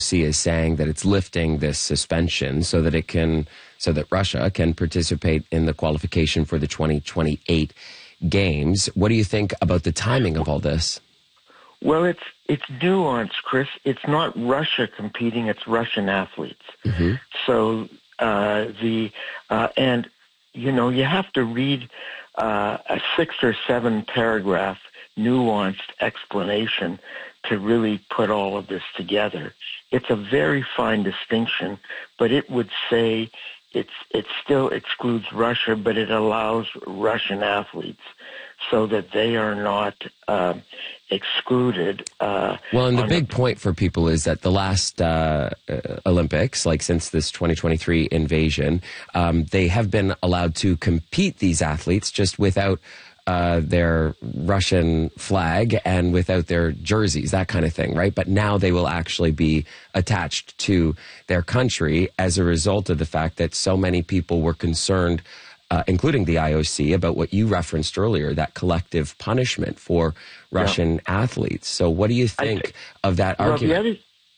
is saying that it's lifting this suspension so that Russia can participate in the qualification for the 2028 games. What do you think about the timing of all this? Well, it's nuanced, Chris. It's not Russia competing; it's Russian athletes. Mm-hmm. So and you have to read a 6 or 7 paragraph nuanced explanation to really put all of this together. It's a very fine distinction, but it would say it still excludes Russia, but it allows Russian athletes so that they are not excluded. Well, and the big point for people is that the last Olympics, like since this 2023 invasion, they have been allowed to compete, these athletes, just without their Russian flag and without their jerseys, that kind of thing, right? But now they will actually be attached to their country as a result of the fact that so many people were concerned, including the IOC, about what you referenced earlier, that collective punishment for Russian athletes. So what do you think of that argument?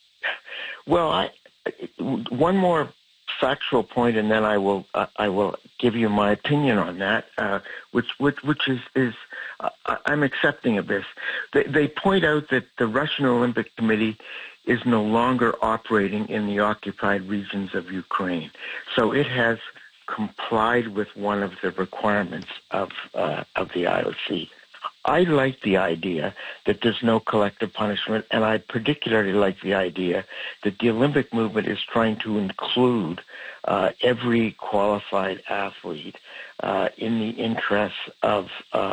One more factual point, and then I will give you my opinion on that, which is I'm accepting of this. They point out that the Russian Olympic Committee is no longer operating in the occupied regions of Ukraine, so it has complied with one of the requirements of the IOC. I like the idea that there's no collective punishment, and I particularly like the idea that the Olympic movement is trying to include every qualified athlete in the interests of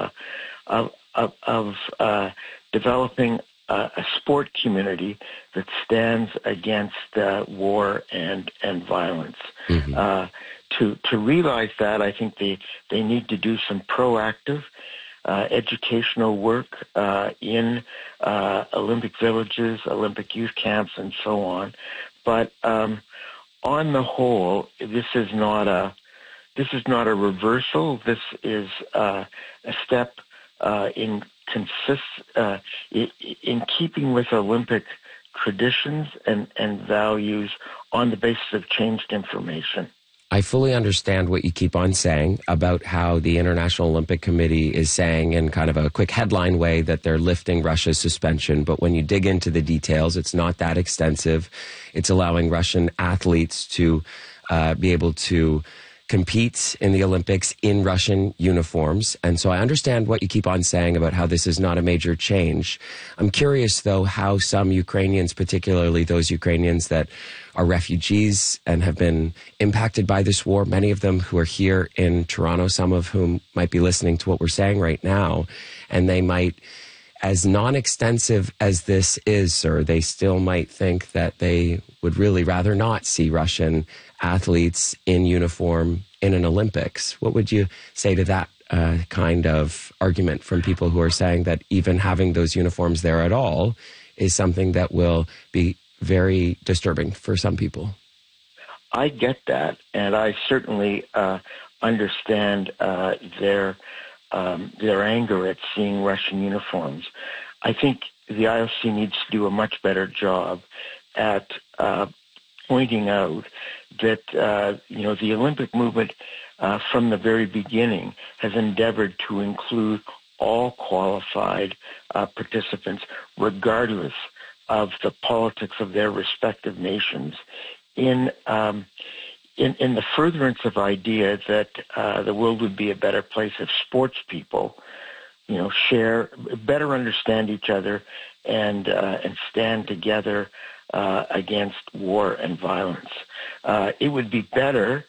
developing a sport community that stands against war and violence. Mm-hmm. To realize that, I think they need to do some proactive educational work in Olympic villages, Olympic youth camps, and so on. But on the whole, this is not a reversal. This is a step in keeping with Olympic traditions and values on the basis of changed information. I fully understand what you keep on saying about how the International Olympic Committee is saying in kind of a quick headline way that they're lifting Russia's suspension. But when you dig into the details, it's not that extensive. It's allowing Russian athletes to be able to compete in the Olympics in Russian uniforms. And so I understand what you keep on saying about how this is not a major change. I'm curious, though, how some Ukrainians, particularly those Ukrainians that are refugees and have been impacted by this war, many of them who are here in Toronto, some of whom might be listening to what we're saying right now, and they might, as non-extensive as this is, sir, they still might think that they would really rather not see Russian athletes in uniform in an Olympics. What would you say to that kind of argument from people who are saying that even having those uniforms there at all is something that will be very disturbing for some people? I get that, and I certainly understand their anger at seeing Russian uniforms. I think the IOC needs to do a much better job at pointing out that the Olympic movement from the very beginning has endeavored to include all qualified participants, regardless of the politics of their respective nations, in the furtherance of idea that the world would be a better place if sports people, better understand each other and stand together against war and violence. It would be better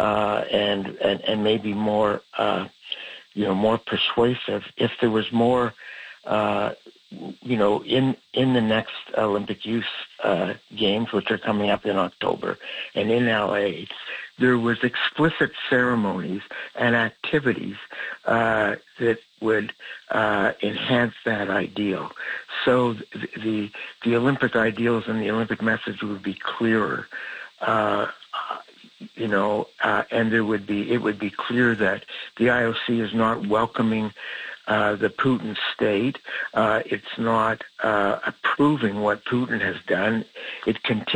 and maybe more more persuasive if there was more in the next Olympic Youth Games, which are coming up in October, and in LA, there was explicit ceremonies and activities that would enhance that ideal. So the Olympic ideals and the Olympic message would be clearer. And it would be clear that the IOC is not welcoming the Putin state. It's not approving what Putin has done. It continues